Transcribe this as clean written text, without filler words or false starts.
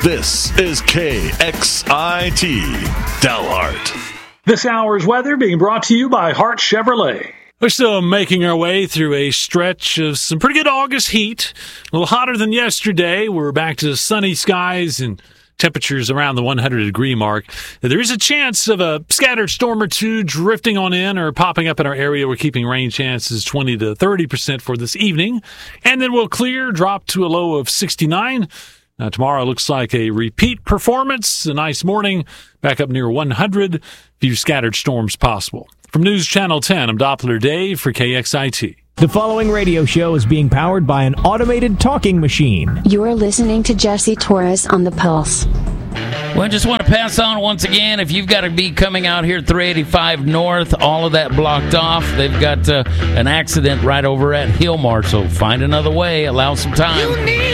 This is KXIT Delhart. This hour's weather being brought to you by Hart Chevrolet. We're still making our way through a stretch of some pretty good August heat. A little hotter than yesterday. We're back to sunny skies and temperatures around the 100-degree mark. There is a chance of a scattered storm or two drifting on in or popping up in our area. We're keeping rain chances 20 to 30% for this evening. And then we'll clear, drop to a low of 69. Now, tomorrow looks like a repeat performance. A nice morning, back up near 100. Few scattered storms possible. From News Channel 10, I'm Doppler Dave for KXIT. The following radio show is being powered by an automated talking machine. You're listening to Jesse Torres on The Pulse. Well, I just want to pass on once again, if you've got to be coming out here 385 North, all of that blocked off. They've got an accident right over at Hillmar, so find another way, allow some time.